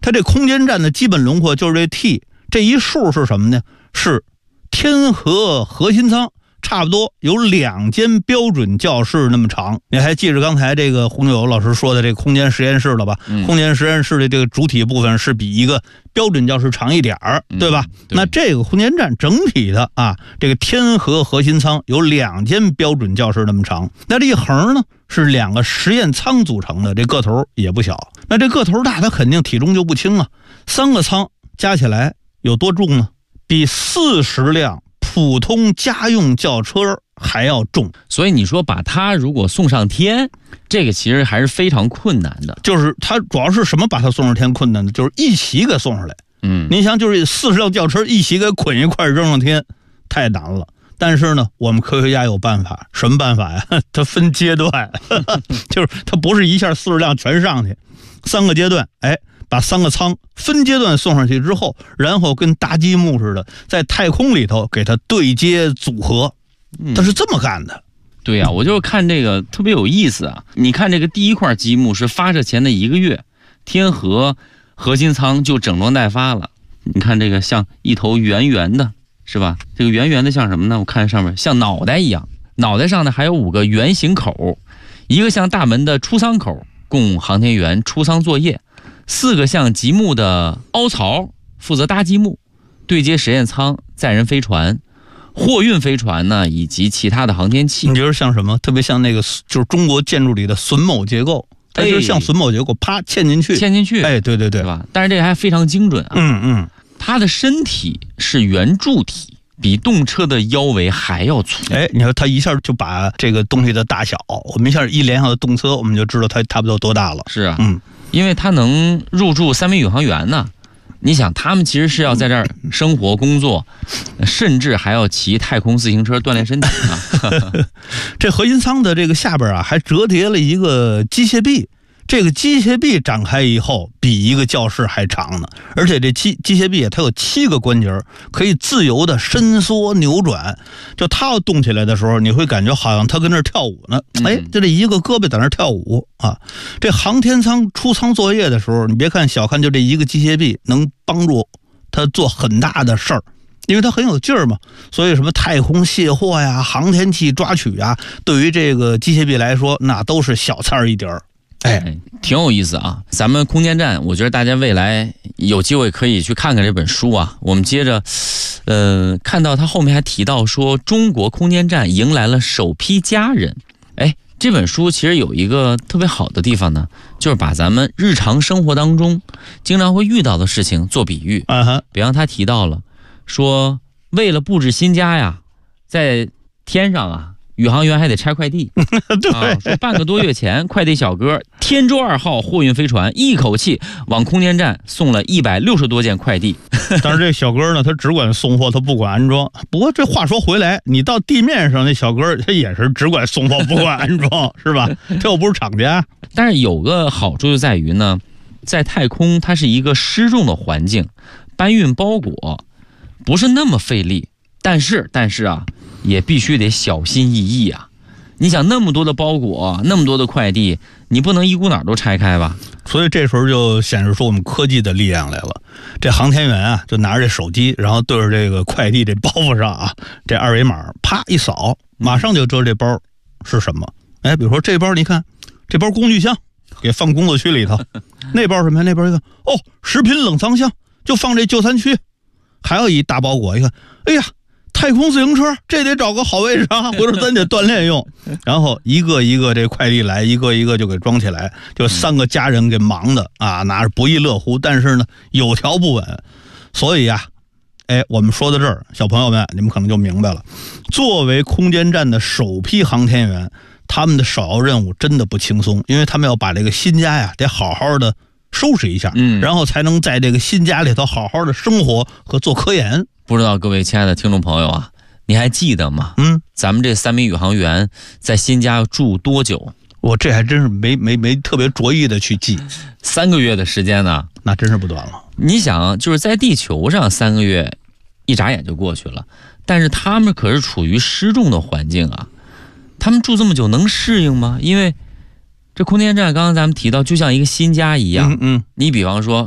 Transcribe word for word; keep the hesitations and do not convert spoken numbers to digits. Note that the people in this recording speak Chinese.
它这空间站的基本轮廓就是这 T， 这一数是什么呢？是天河核心舱，差不多有两间标准教室那么长。你还记着刚才这个洪友老师说的这个空间实验室了吧？嗯、空间实验室的这个主体部分是比一个标准教室长一点儿，对吧？嗯、对，那这个空间站整体的啊，这个天河核心舱有两间标准教室那么长。那这一横呢是两个实验舱组成的，这个头也不小。那这个头大，它肯定体重就不轻啊。三个舱加起来有多重呢？比四十辆普通家用轿车还要重。 所以你说把它如果送上天，这个其实还是非常困难的。 就是它主要是什么把它送上天困难的？就是一起给送上来。 嗯， 你想就是四十辆轿车一起给捆一块扔上天，太难了。但是呢，我们科学家有办法。什么办法呀？它分阶段，就是它不是一下四十辆全上去，三个阶段，哎。把三个舱分阶段送上去之后，然后跟搭积木似的，在太空里头给它对接组合，它是这么干的。 嗯、对呀、啊，我就看这个特别有意思啊！你看这个第一块积木是发射前的一个月，天河核心舱就整装待发了。你看这个像一头圆圆的，是吧？这个圆圆的像什么呢？我看上面像脑袋一样，脑袋上呢还有五个圆形口，一个像大门的出舱口，供航天员出舱作业。四个像积木的凹槽负责搭积木，对接实验舱、载人飞船、货运飞船呢，以及其他的航天器。 你觉得像什么？特别像那个就是中国建筑里的榫卯结构，它就是像榫卯结构，啪嵌进去， 嵌进去。 哎，对对对， 是吧？但是这个还非常精准啊。 嗯嗯， 它的身体是圆柱体，比动车的腰围还要粗。 哎，你看它一下就把这个东西的大小，我们一下一联想到动车，我们就知道它差不多多大了。 是啊，嗯。因为它能入驻三名宇航员呢，你想他们其实是要在这儿生活工作，甚至还要骑太空自行车锻炼身体啊。 这核心舱的这个下边啊，还折叠了一个机械臂，这个机械臂展开以后比一个教室还长呢，而且这机机械臂它有七个关节，可以自由的伸缩扭转。就它要动起来的时候，你会感觉好像它跟那儿跳舞呢。哎，就这一个胳膊在那儿跳舞啊。这航天舱出舱作业的时候，你别看小看就这一个机械臂能帮助它做很大的事儿。因为它很有劲儿嘛，所以什么太空卸货呀、航天器抓取呀，对于这个机械臂来说，那都是小菜儿一碟儿。哎， 挺有意思啊！咱们空间站，我觉得大家未来有机会可以去看看这本书啊。我们接着，呃，看到他后面还提到说，中国空间站迎来了首批家人。哎，这本书其实有一个特别好的地方呢，就是把咱们日常生活当中经常会遇到的事情做比喻。 啊哈， 比方他提到了说，为了布置新家呀，在天上啊。宇航员还得拆快递， 对、 啊，说半个多月前，快递小哥天舟二号货运飞船一口气往空间站送了一百六十多件快递。 但是这小哥呢，他只管送货，他不管安装。不过这话说回来，你到地面上那小哥他也是只管送货，不管安装，是吧？这又不是厂家。 但是有个好处就在于呢，在太空它是一个失重的环境，搬运包裹不是那么费力。但是，但是啊。也必须得小心翼翼啊！你想那么多的包裹，那么多的快递，你不能一股脑都拆开吧？ 所以这时候就显示出我们科技的力量来了。这航天员啊，就拿着这手机，然后对着这个快递这包袱上啊，这二维码啪一扫，马上就知道这包是什么。哎，比如说这包，你看这包工具箱，给放工作区里头；那包什么呀？那包一看，哦，食品冷藏箱，就放这就餐区。还有一大包裹，一看，哎呀。太空自行车，这得找个好位置啊，回头咱得锻炼用。然后一个一个这快递来，一个一个就给装起来，就三个家人给忙的啊，拿着不亦乐乎。但是呢，有条不紊。所以呀、啊，哎，我们说到这儿，小朋友们，你们可能就明白了。作为空间站的首批航天员，他们的首要任务真的不轻松，因为他们要把这个新家呀，得好好的收拾一下，嗯，然后才能在这个新家里头好好的生活和做科研。 不知道各位亲爱的听众朋友啊，你还记得吗？ 嗯， 咱们这三名宇航员在新家住多久？ 我这还真是没没没特别着意的去记。 三个月的时间呢， 那真是不短了。 你想，就是在地球上三个月，一眨眼就过去了，但是他们可是处于失重的环境啊，他们住这么久能适应吗？因为这空间站刚刚咱们提到，就像一个新家一样。 嗯嗯， 你比方说。